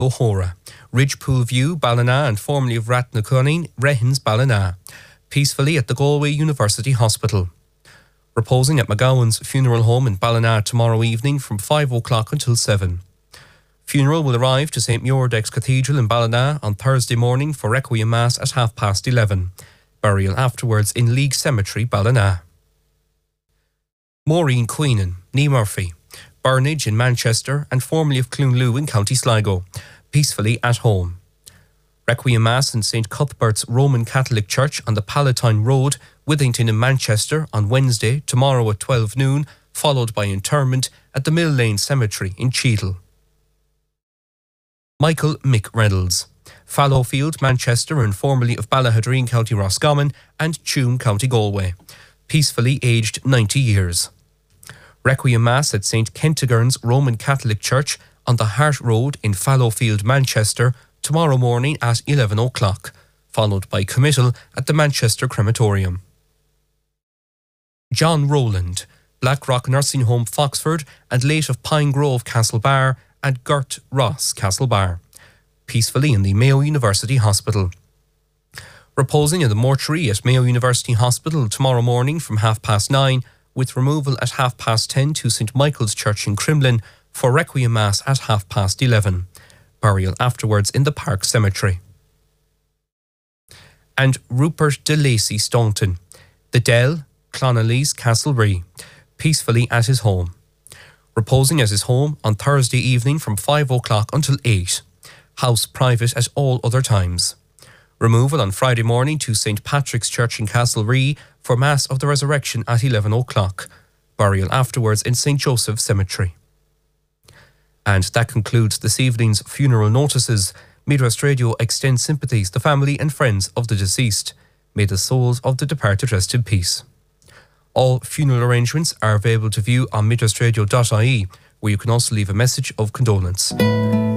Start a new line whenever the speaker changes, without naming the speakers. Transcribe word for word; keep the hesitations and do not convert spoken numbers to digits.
O'Hora, Ridgepool View, Ballina, and formerly of Rathnacunin, Rehens, Ballina, peacefully at the Galway University Hospital. Reposing at McGowan's funeral home in Ballina tomorrow evening from five o'clock until seven. Funeral will arrive to Saint Muirdex Cathedral in Ballina on Thursday morning for Requiem Mass at half past eleven. Burial afterwards in League Cemetery, Ballina. Maureen Queenan, Nee Murphy, Burnage in Manchester and formerly of Clunloo in County Sligo, peacefully at home. Requiem Mass in Saint Cuthbert's Roman Catholic Church on the Palatine Road, Withington in Manchester on Wednesday, tomorrow at twelve noon, followed by interment at the Mill Lane Cemetery in Cheadle. Michael Mick Reynolds, Fallowfield, Manchester and formerly of Ballahadreen, County Roscommon and Tuam, County Galway, peacefully aged ninety years. Requiem Mass at Saint Kentigern's Roman Catholic Church on the Hart Road in Fallowfield, Manchester, tomorrow morning at eleven o'clock, followed by committal at the Manchester Crematorium. John Rowland, Blackrock Nursing Home, Foxford and late of Pine Grove, Castlebar, and Gert Ross, Castlebar, peacefully in the Mayo University Hospital. Reposing in the mortuary at Mayo University Hospital tomorrow morning from half past nine, with removal at half past ten to Saint Michael's Church in Crimlin for Requiem Mass at half past eleven. Burial afterwards in the Park Cemetery. And Rupert de Lacy Staunton, The Dell, Clonelly's, Castlerea, peacefully at his home. Reposing at his home on Thursday evening from five o'clock until eight. House private at all other times. Removal on Friday morning to Saint Patrick's Church in Castlerea for Mass of the Resurrection at eleven o'clock. Burial afterwards in Saint Joseph's Cemetery. And that concludes this evening's funeral notices. Midwest Radio extends sympathies to the family and friends of the deceased. May the souls of the departed rest in peace. All funeral arrangements are available to view on midwestradio dot I E, where you can also leave a message of condolence.